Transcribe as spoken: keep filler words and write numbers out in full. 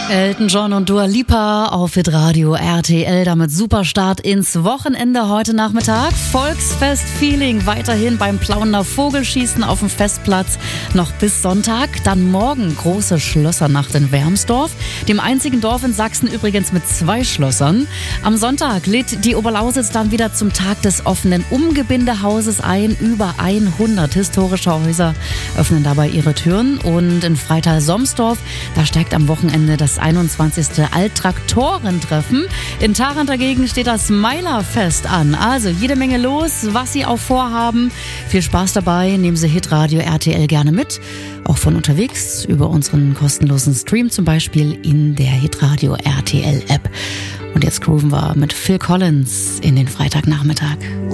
Elton John und Dua Lipa auf Hitradio R T L, damit Superstart ins Wochenende heute Nachmittag. Volksfest-Feeling weiterhin beim Plauener Vogelschießen auf dem Festplatz noch bis Sonntag. Dann morgen große Schlössernacht in Wermsdorf, dem einzigen Dorf in Sachsen übrigens mit zwei Schlössern. Am Sonntag lädt die Oberlausitz dann wieder zum Tag des offenen Umgebindehauses ein. Über hundert historische Häuser öffnen dabei ihre Türen. Und in Freital-Somsdorf, da steigt am Wochenende das einundzwanzigste Alttraktorentreffen. In Tharandt dagegen steht das Meilerfest an. Also jede Menge los, was Sie auch vorhaben. Viel Spaß dabei, nehmen Sie Hitradio R T L gerne mit. Auch von unterwegs über unseren kostenlosen Stream, zum Beispiel in der Hitradio R T L App. Und jetzt grooven wir mit Phil Collins in den Freitagnachmittag.